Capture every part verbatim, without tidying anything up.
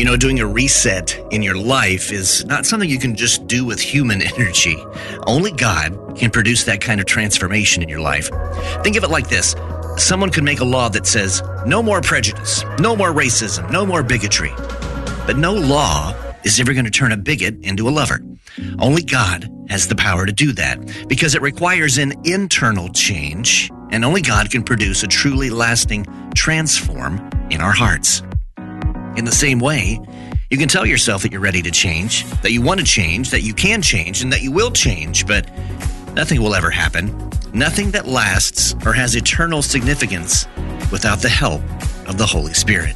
You know, doing a reset in your life is not something you can just do with human energy. Only God can produce that kind of transformation in your life. Think of it like this. Someone could make a law that says, no more prejudice, no more racism, no more bigotry. But no law is ever going to turn a bigot into a lover. Only God has the power to do that because it requires an internal change, and only God can produce a truly lasting transform in our hearts. In the same way, you can tell yourself that you're ready to change, that you want to change, that you can change, and that you will change, but nothing will ever happen. Nothing that lasts or has eternal significance without the help of the Holy Spirit.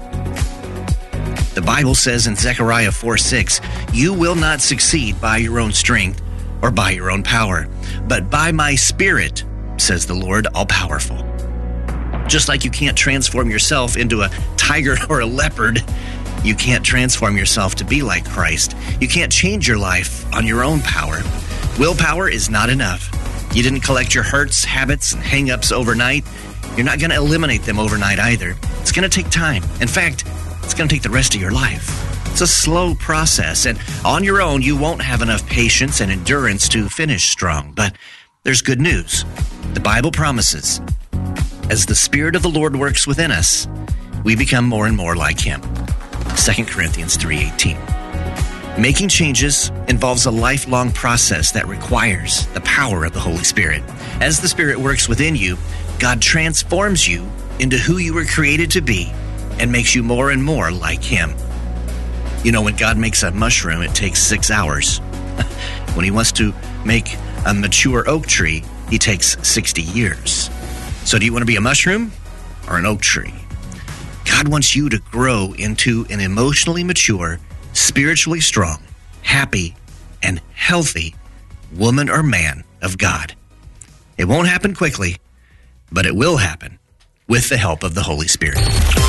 The Bible says in Zechariah four six, you will not succeed by your own strength or by your own power, but by my Spirit, says the Lord all-powerful. Just like you can't transform yourself into a tiger or a leopard, you can't transform yourself to be like Christ. You can't change your life on your own power. Willpower is not enough. You didn't collect your hurts, habits, and hang-ups overnight. You're not going to eliminate them overnight either. It's going to take time. In fact, it's going to take the rest of your life. It's a slow process, and on your own, you won't have enough patience and endurance to finish strong. But there's good news. The Bible promises, as the Spirit of the Lord works within us, we become more and more like Him. Second Corinthians three eighteen. Making changes involves a lifelong process that requires the power of the Holy Spirit. As the Spirit works within you, God transforms you into who you were created to be and makes you more and more like Him. You know, when God makes a mushroom, it takes six hours. When He wants to make a mature oak tree, He takes sixty years. So do you want to be a mushroom or an oak tree? God wants you to grow into an emotionally mature, spiritually strong, happy, and healthy woman or man of God. It won't happen quickly, but it will happen with the help of the Holy Spirit.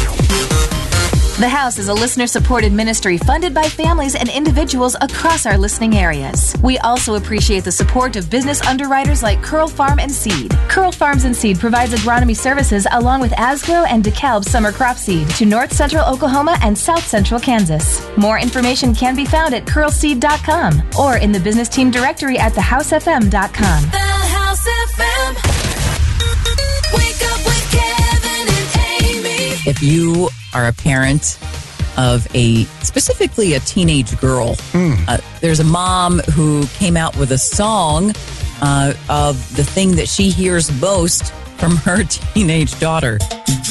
The House is a listener-supported ministry funded by families and individuals across our listening areas. We also appreciate the support of business underwriters like Curl Farm and Seed. Curl Farms and Seed provides agronomy services along with Asgrow and DeKalb summer crop seed to North Central Oklahoma and South Central Kansas. More information can be found at curl seed dot com or in the business team directory at the house f m dot com. The House F M. Wake up with Kevin and Amy. If you are a parent of a, specifically a teenage girl, mm. uh, there's a mom who came out with a song uh, of the thing that she hears most from her teenage daughter.